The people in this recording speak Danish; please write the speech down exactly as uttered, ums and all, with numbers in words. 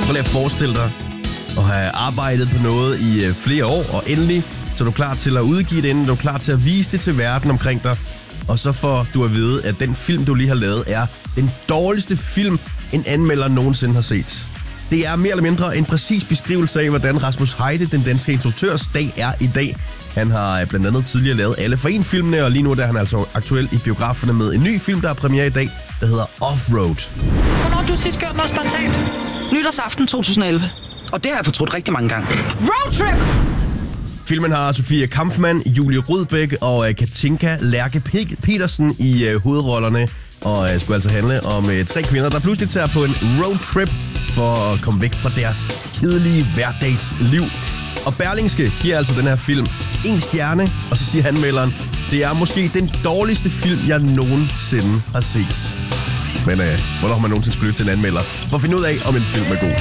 Prøv lige at forestille dig at have arbejdet på noget i øh, flere år, og endelig så er du klar til at udgive det, inden du er klar til at vise det til verden omkring dig. Og så får du at vide, at den film, du lige har lavet, er den dårligste film, en anmelder nogensinde har set. Det er mere eller mindre en præcis beskrivelse af, hvordan Rasmus Heide, den danske instruktørs dag, er i dag. Han har blandt andet tidligere lavet alle for en filmene, og lige nu er han altså aktuel i biograferne med en ny film, der er premiere i dag, der hedder Offroad. Hvornår har du sidst gjort noget spontant? Nytårsaften to tusind og elleve. Og det har jeg fortrudt rigtig mange gange. Roadtrip! Filmen har Sofie Kampmann, Julie Rudbæk og Katinka Lærke Petersen i uh, hovedrollerne. Og uh, skulle altså handle om uh, tre kvinder, der pludselig tager på en roadtrip for at komme væk fra deres kedelige hverdagsliv. Og Berlingske giver altså den her film en stjerne, og så siger anmelderen, det er måske den dårligste film, jeg nogensinde har set. Men uh, hvornår har man nogensinde skulle lytte til en anmelder? For at finde ud af, om en film er god.